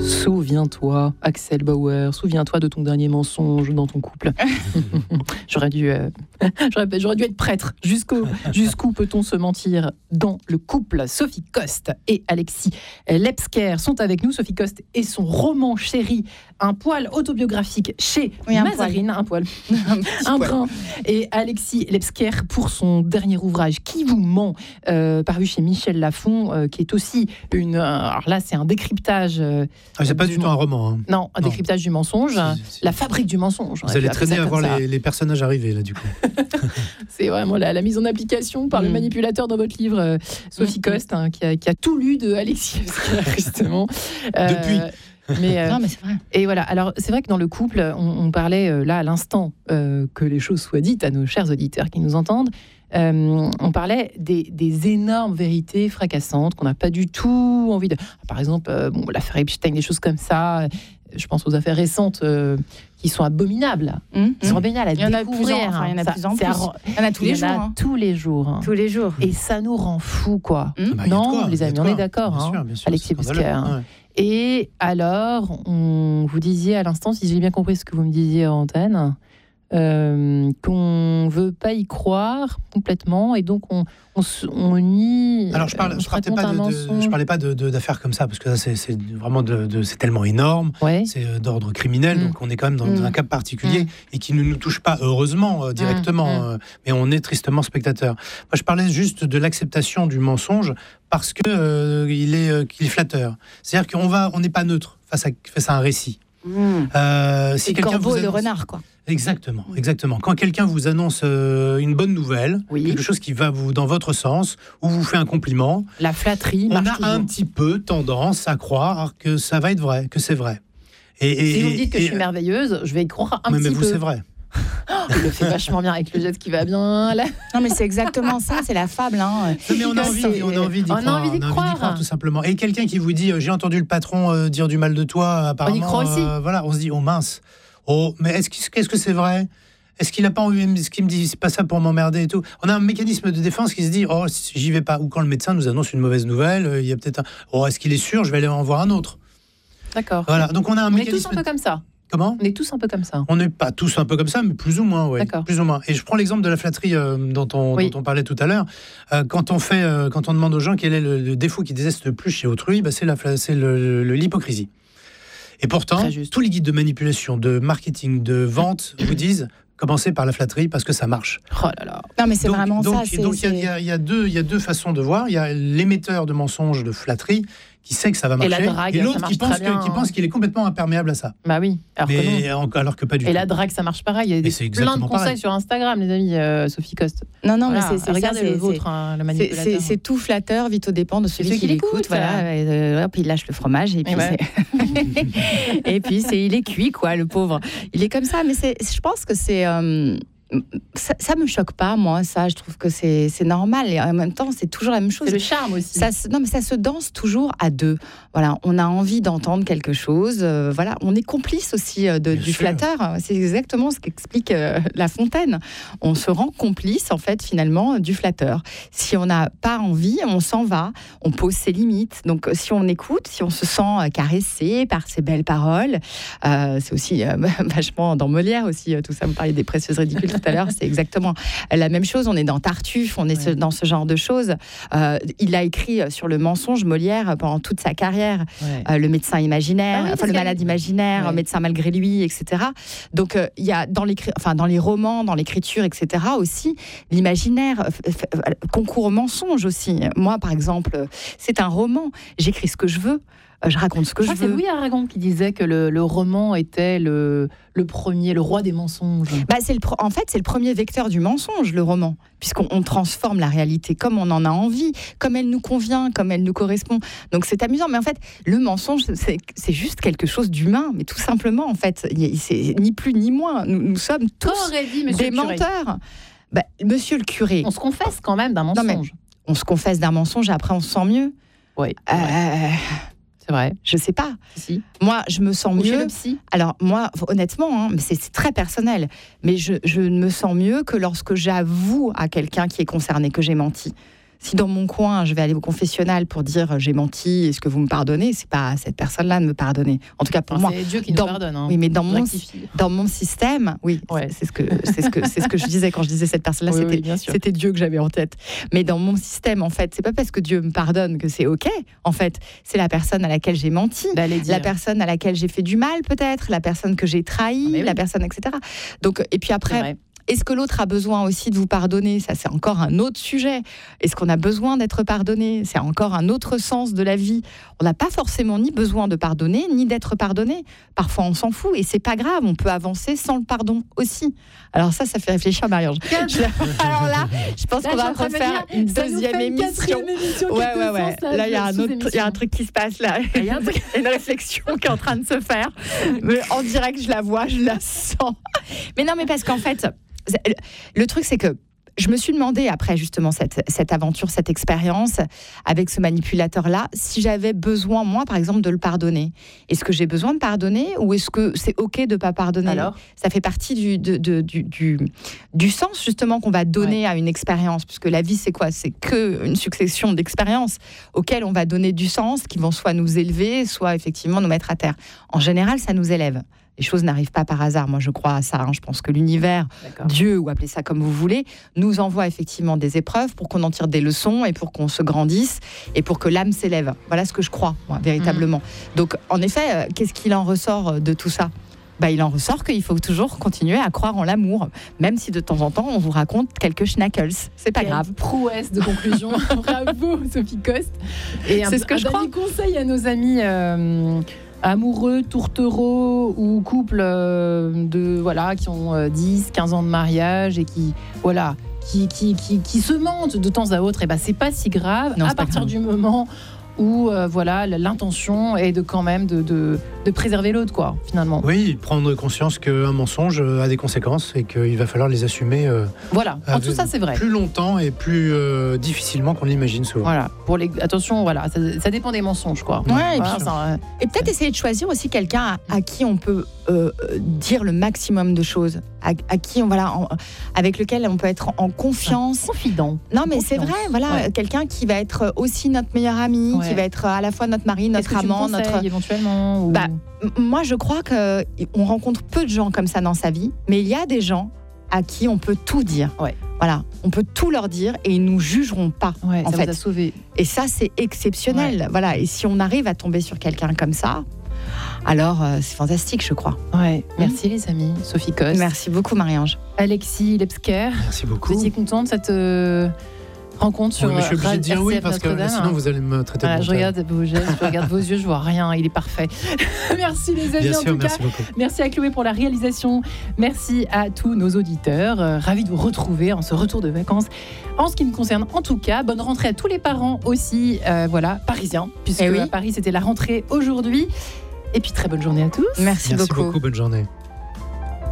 Souviens-toi, Axel Bauer, souviens-toi de ton dernier mensonge dans ton couple. J'aurais dû être prêtre. Jusqu'où peut-on se mentir dans le couple? Sophie Coste et Alexis Lepsker sont avec nous. Sophie Coste et son roman Chéri, un poil autobiographique chez Mazarine, un poil, un brin. Et Alexis Lepsker pour son dernier ouvrage Qui vous ment, paru chez Michel Lafon, qui est aussi alors là, c'est un décryptage. C'est pas du tout un roman. Hein. Non, un décryptage du mensonge, la fabrique du mensonge. Vous allez traîner à voir les personnages arriver, là, du coup. C'est vraiment la mise en application par le manipulateur dans votre livre, Sophie Coste, qui a tout lu de Alexis, justement. Depuis. Non, mais c'est vrai. Et voilà. Alors, c'est vrai que dans le couple, on parlait là à l'instant, que les choses soient dites à nos chers auditeurs qui nous entendent. On parlait des énormes vérités fracassantes qu'on n'a pas du tout envie de. Par exemple, l'affaire Epstein, des choses comme ça. Je pense aux affaires récentes qui sont abominables. Ils sont abominables à découvrir. Il y en a plus en plus. Il y en a tous les jours. Tous les jours. Tous les jours. Et ça nous rend fous, quoi. Non, les amis, on est d'accord. Bien sûr, Alexis Lepsker. Ouais. Et alors, vous disiez à l'instant, si j'ai bien compris ce que vous me disiez en antenne, qu'on ne veut pas y croire complètement, et donc on nie. Alors je parlais pas d'affaires comme ça, parce que ça, c'est vraiment c'est tellement énorme, c'est d'ordre criminel, donc on est quand même dans un cas particulier et qui ne nous touche pas heureusement directement, mais on est tristement spectateur. Moi je parlais juste de l'acceptation du mensonge parce que qu'il est flatteur. C'est-à-dire qu'on n'est pas neutre face à un récit. Si quelqu'un Corbeau et le renard, quoi. Exactement. Quand quelqu'un vous annonce une bonne nouvelle, quelque chose qui va dans votre sens, ou vous fait un compliment, la flatterie, on a un petit peu tendance à croire que ça va être vrai, que c'est vrai. Et si vous me dites que je suis merveilleuse, je vais y croire un petit peu. Mais vous, c'est vrai. Il le fait vachement bien avec le geste qui va bien là. Non mais c'est exactement ça, c'est la fable. Hein. Mais on a envie d'y croire, tout simplement. Et quelqu'un qui vous dit j'ai entendu le patron dire du mal de toi, apparemment. On y croit aussi. Voilà, on se dit mince. Mais qu'est-ce que c'est vrai? Est-ce qu'il n'a pas envie, ce qu'il me dit, c'est pas ça pour m'emmerder et tout? On a un mécanisme de défense qui se dit j'y vais pas. Ou quand le médecin nous annonce une mauvaise nouvelle, il y a peut-être est-ce qu'il est sûr? Je vais aller en voir un autre. D'accord. Voilà, donc on a un mécanisme. On est tous un peu comme ça. Comment? On est tous un peu comme ça. On n'est pas tous un peu comme ça, mais plus ou moins, oui. D'accord. Plus ou moins. Et je prends l'exemple de la flatterie dont on parlait tout à l'heure. Quand on demande aux gens quel est le défaut qu'ils détestent le plus chez autrui, c'est l'hypocrisie. Et pourtant, tous les guides de manipulation, de marketing, de vente vous disent commencez par la flatterie parce que ça marche. Oh là là. Non mais c'est vraiment ça. Donc il y a deux façons de voir. Il y a l'émetteur de mensonges, de flatterie, qui sait que ça va marcher, et la drague, et l'autre qui pense qu'il est complètement imperméable à ça. Bah oui, alors que pas du tout. Et la drague, ça marche pareil. Il y a plein de conseils sur Instagram, les amis, Sophie Coste. Non, mais c'est regardez le vôtre, le manipulateur. C'est tout flatteur, vite au dépend de celui qui l'écoute. Voilà. Puis il lâche le fromage et puis et puis il est cuit, quoi, le pauvre. Il est comme ça, mais je pense que c'est ça me choque pas, moi, ça. Je trouve que c'est normal. Et en même temps, c'est toujours la même chose. C'est le charme aussi. Non, mais ça se danse toujours à deux. Voilà, on a envie d'entendre quelque chose. Voilà, on est complice aussi du flatteur. C'est exactement ce qu'explique La Fontaine. On se rend complice, en fait, finalement, du flatteur. Si on n'a pas envie, on s'en va. On pose ses limites. Donc, si on écoute, si on se sent caressé par ces belles paroles, c'est aussi vachement dans Molière aussi, tout ça. Vous parliez des précieuses ridicules tout à l'heure, c'est exactement la même chose. On est dans Tartuffe, on est dans ce genre de choses. Il a écrit sur le mensonge, Molière, pendant toute sa carrière, le médecin imaginaire, le malade imaginaire, médecin malgré lui, etc. Donc il y a dans les romans, dans l'écriture, etc. aussi l'imaginaire concourt au mensonge aussi. Moi, par exemple, c'est un roman. J'écris ce que je veux. Je raconte ce que je veux. C'est Louis Aragon qui disait que le roman était le premier, le roi des mensonges. En fait, c'est le premier vecteur du mensonge, le roman, puisqu'on transforme la réalité comme on en a envie, comme elle nous convient, comme elle nous correspond. Donc c'est amusant, mais en fait, le mensonge, c'est juste quelque chose d'humain, mais tout simplement, en fait, c'est ni plus ni moins. Nous sommes tous des menteurs. Monsieur le curé. On se confesse quand même d'un mensonge. On se confesse d'un mensonge, et après on se sent mieux. Oui. C'est vrai. Je sais pas. Si. Moi, je me sens mieux. Chez le psy. Alors, moi, honnêtement, mais c'est très personnel. Mais je me sens mieux que lorsque j'avoue à quelqu'un qui est concerné que j'ai menti. Si dans mon coin, je vais aller au confessionnal pour dire j'ai menti, est-ce que vous me pardonnez, c'est pas à cette personne-là de me pardonner. En tout cas pour moi. C'est Dieu qui nous pardonne. Hein. Oui, mais dans mon système, oui, c'est ce que je disais quand je disais cette personne-là, c'était Dieu que j'avais en tête. Mais dans mon système, en fait, c'est pas parce que Dieu me pardonne que c'est ok. En fait, c'est la personne à laquelle j'ai menti, la personne à laquelle j'ai fait du mal, peut-être, la personne que j'ai trahi, la personne, etc. Donc, et puis après. Est-ce que l'autre a besoin aussi de vous pardonner ? Ça, c'est encore un autre sujet. Est-ce qu'on a besoin d'être pardonné ? C'est encore un autre sens de la vie. On n'a pas forcément ni besoin de pardonner, ni d'être pardonné. Parfois, on s'en fout et c'est pas grave. On peut avancer sans le pardon aussi. Alors ça fait réfléchir Marie-Ange. Alors là, je pense qu'on va refaire une deuxième émission. Ouais. Là, il y a un truc qui se passe là. Il y a une réflexion qui est en train de se faire. Mais en direct, je la vois, je la sens. Mais non, mais parce qu'en fait, le truc, c'est que je me suis demandé, après justement cette aventure, cette expérience avec ce manipulateur-là, si j'avais besoin, moi, par exemple, de le pardonner. Est-ce que j'ai besoin de pardonner ou est-ce que c'est OK de ne pas pardonner ? Alors, ça fait partie du sens, justement, qu'on va donner à une expérience. Puisque la vie, c'est quoi ? C'est qu'une succession d'expériences auxquelles on va donner du sens, qui vont soit nous élever, soit effectivement nous mettre à terre. En général, ça nous élève. Les choses n'arrivent pas par hasard. Moi, je crois à ça. Je pense que l'univers, Dieu, ou appelez ça comme vous voulez, nous envoie effectivement des épreuves pour qu'on en tire des leçons et pour qu'on se grandisse et pour que l'âme s'élève. Voilà ce que je crois, moi, véritablement. Donc, en effet, qu'est-ce qu'il en ressort de tout ça ? Il en ressort qu'il faut toujours continuer à croire en l'amour, même si de temps en temps, on vous raconte quelques schnackels. C'est pas grave. Prouesse de conclusion. Bravo, Sophie Coste. Et c'est ce que je crois. Un conseil à nos amis... amoureux, tourtereaux ou couples qui ont 10, 15 ans de mariage et qui se mentent de temps à autre, et c'est pas si grave. Non, à partir du moment où l'intention est de quand même de préserver l'autre, quoi, finalement. Oui, prendre conscience qu'un mensonge a des conséquences et qu'il va falloir les assumer tout ça, c'est vrai. Plus longtemps et plus difficilement qu'on l'imagine souvent. Attention, ça dépend des mensonges, quoi. Et peut-être essayer de choisir aussi quelqu'un à qui on peut dire le maximum de choses, à qui avec lequel on peut être en confiance. Confident. Non, mais c'est vrai, quelqu'un qui va être aussi notre meilleur ami, qui va être à la fois notre mari, notre amant, éventuellement ou... Moi, je crois qu'on rencontre peu de gens comme ça dans sa vie, mais il y a des gens à qui on peut tout dire. On peut tout leur dire et ils nous jugeront pas. Ça vous a sauvé. Et ça, c'est exceptionnel. Et si on arrive à tomber sur quelqu'un comme ça, alors c'est fantastique, je crois. Merci les amis. Sophie Coste. Merci beaucoup, Marie-Ange. Alexis Lepsker. Merci beaucoup. Vous étiez contente de cette rencontre sur mais je suis obligée de dire oui parce que sinon vous allez me traiter de je regarde vos gestes, je regarde vos yeux, je vois rien, il est parfait. Merci les amis. Bien en sûr, tout merci cas. beaucoup. Merci à Chloé pour la réalisation. Merci à tous nos auditeurs. Ravis de vous retrouver en ce retour de vacances. En ce qui me concerne, en tout cas, bonne rentrée à tous les parents aussi, parisiens, puisque à Paris c'était la rentrée aujourd'hui. Et puis très bonne journée à tous. Merci beaucoup. Bonne journée.